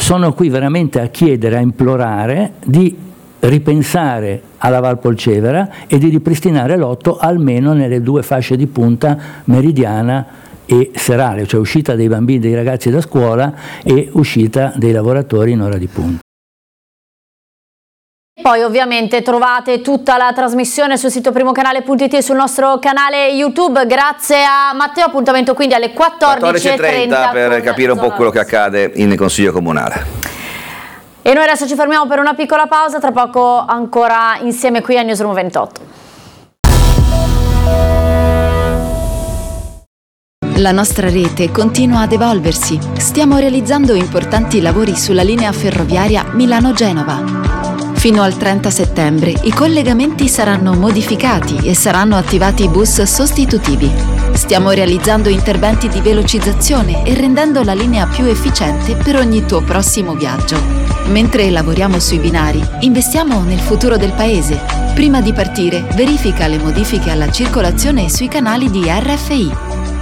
sono qui veramente a chiedere, a implorare di ripensare alla Val Polcevera e di ripristinare l'Otto almeno nelle 2 fasce di punta, meridiana e serale, cioè uscita dei bambini, dei ragazzi da scuola e uscita dei lavoratori in ora di punta. Poi ovviamente trovate tutta la trasmissione sul sito primocanale.it e sul nostro canale YouTube. Grazie a Matteo, appuntamento quindi alle 14:30 per capire un po' quello che accade in Consiglio Comunale. E noi adesso ci fermiamo per una piccola pausa, tra poco ancora insieme qui a Newsroom 28. La nostra rete continua ad evolversi. Stiamo realizzando importanti lavori sulla linea ferroviaria Milano-Genova. Fino al 30 settembre i collegamenti saranno modificati e saranno attivati bus sostitutivi. Stiamo realizzando interventi di velocizzazione e rendendo la linea più efficiente per ogni tuo prossimo viaggio. Mentre lavoriamo sui binari, investiamo nel futuro del paese. Prima di partire, verifica le modifiche alla circolazione sui canali di RFI.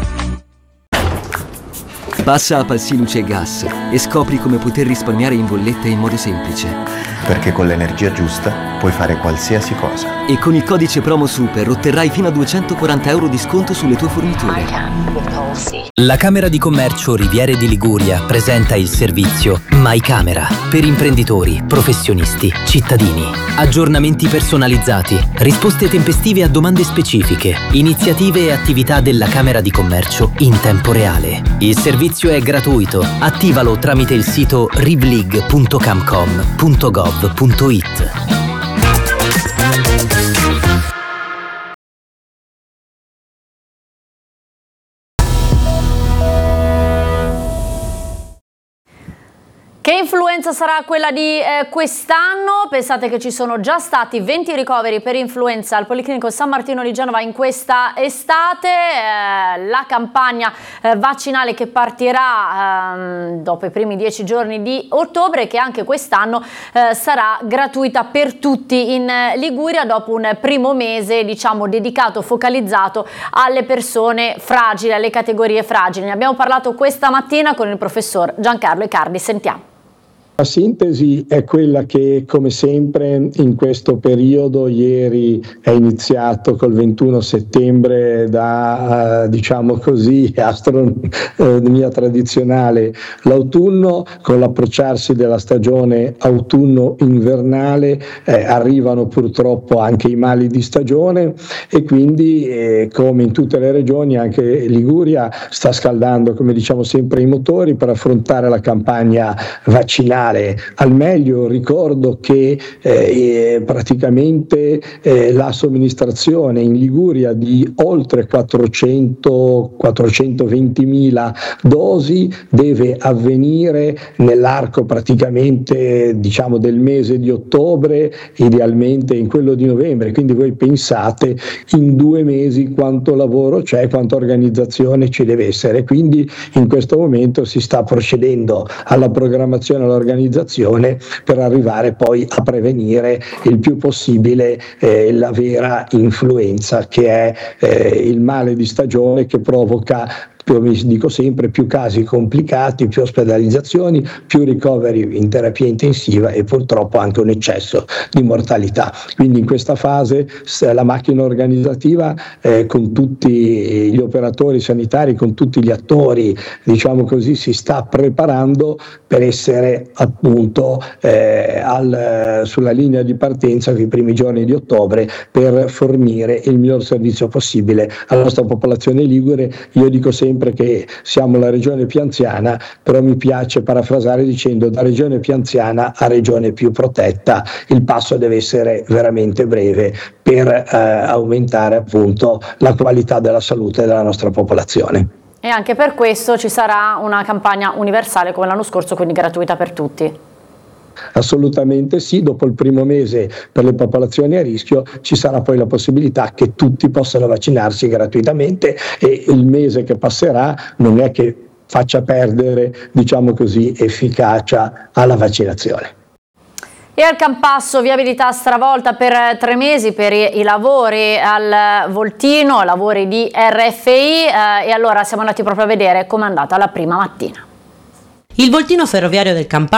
Passa a Palsi Luce e Gas e scopri come poter risparmiare in bolletta in modo semplice. Perché con l'energia giusta puoi fare qualsiasi cosa. E con il codice promo SUPER otterrai fino a 240 euro di sconto sulle tue forniture. La Camera di Commercio Riviere di Liguria presenta il servizio My Camera per imprenditori, professionisti, cittadini. Aggiornamenti personalizzati, risposte tempestive a domande specifiche, iniziative e attività della Camera di Commercio in tempo reale. Il servizio è gratuito. Attivalo tramite il sito rivlig.camcom.gov.it. Che influenza sarà quella di quest'anno? Pensate che ci sono già stati 20 ricoveri per influenza al Policlinico San Martino di Genova in questa estate. La campagna vaccinale che partirà dopo i primi 10 giorni di ottobre, che anche quest'anno sarà gratuita per tutti in Liguria, dopo un primo mese diciamo dedicato, focalizzato alle persone fragili, alle categorie fragili. Ne abbiamo parlato questa mattina con il professor Giancarlo Icardi. Sentiamo. La sintesi è quella che, come sempre, in questo periodo, ieri è iniziato col 21 settembre da, diciamo così, astronomia tradizionale, l'autunno, con l'approcciarsi della stagione autunno-invernale arrivano purtroppo anche i mali di stagione e quindi, come in tutte le regioni, anche Liguria sta scaldando, come diciamo sempre, i motori per affrontare la campagna vaccinale al meglio. Ricordo che praticamente la somministrazione in Liguria di oltre 420.000 dosi deve avvenire nell'arco praticamente diciamo del mese di ottobre, idealmente in quello di novembre, quindi voi pensate in 2 mesi quanto lavoro c'è, quanta organizzazione ci deve essere, quindi in questo momento si sta procedendo alla programmazione, all'organizzazione per arrivare poi a prevenire il più possibile la vera influenza, che è il male di stagione che provoca, come dico sempre, più casi complicati, più ospedalizzazioni, più ricoveri in terapia intensiva e purtroppo anche un eccesso di mortalità. Quindi in questa fase la macchina organizzativa con tutti gli operatori sanitari, con tutti gli attori, diciamo così, si sta preparando per essere appunto sulla linea di partenza nei primi giorni di ottobre per fornire il miglior servizio possibile alla nostra popolazione ligure. Io dico sempre che siamo la regione più anziana, però mi piace parafrasare dicendo: da regione più anziana a regione più protetta. Il passo deve essere veramente breve per aumentare appunto la qualità della salute della nostra popolazione. E anche per questo ci sarà una campagna universale come l'anno scorso, quindi gratuita per tutti. Assolutamente sì, dopo il primo mese per le popolazioni a rischio ci sarà poi la possibilità che tutti possano vaccinarsi gratuitamente e il mese che passerà non è che faccia perdere, diciamo così, efficacia alla vaccinazione. E al Campasso viabilità stravolta per 3 mesi per i lavori al Voltino, lavori di RFI, e allora siamo andati proprio a vedere com'è andata la prima mattina. Il Voltino ferroviario del Campasso